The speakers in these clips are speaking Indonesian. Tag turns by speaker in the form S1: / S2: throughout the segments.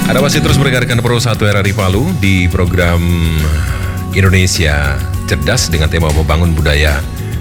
S1: Anda masih terus mendengarkan Pro 1 RRI Palu di program Indonesia Cerdas dengan tema membangun budaya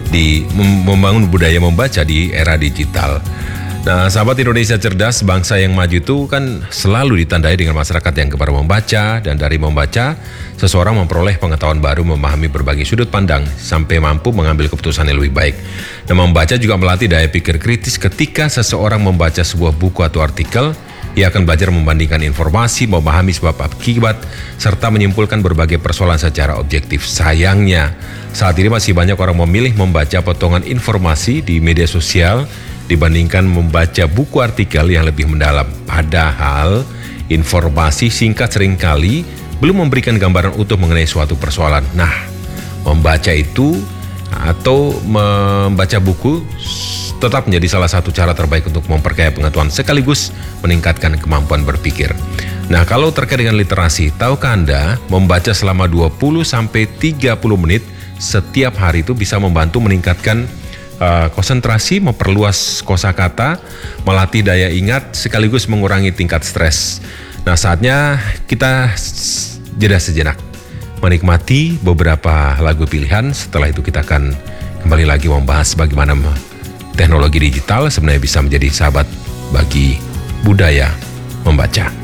S1: membaca di era digital. Nah, sahabat Indonesia Cerdas, bangsa yang maju itu kan selalu ditandai dengan masyarakat yang gemar membaca, dan dari membaca, seseorang memperoleh pengetahuan baru, memahami berbagai sudut pandang, sampai mampu mengambil keputusan yang lebih baik. Nah, membaca juga melatih daya pikir kritis. Ketika seseorang membaca sebuah buku atau artikel, ia akan belajar membandingkan informasi, memahami sebab akibat, serta menyimpulkan berbagai persoalan secara objektif. Sayangnya, saat ini masih banyak orang memilih membaca potongan informasi di media sosial dibandingkan membaca buku artikel yang lebih mendalam. Padahal, informasi singkat seringkali belum memberikan gambaran utuh mengenai suatu persoalan. Nah, membaca itu atau membaca buku tetap menjadi salah satu cara terbaik untuk memperkaya pengetahuan sekaligus meningkatkan kemampuan berpikir. Nah, kalau terkait dengan literasi, tahukah Anda membaca selama 20-30 menit setiap hari itu bisa membantu meningkatkan konsentrasi, memperluas kosakata, melatih daya ingat, sekaligus mengurangi tingkat stres. Nah, saatnya kita jeda sejenak, menikmati beberapa lagu pilihan. Setelah itu kita akan kembali lagi membahas bagaimana teknologi digital sebenarnya bisa menjadi sahabat bagi budaya membaca.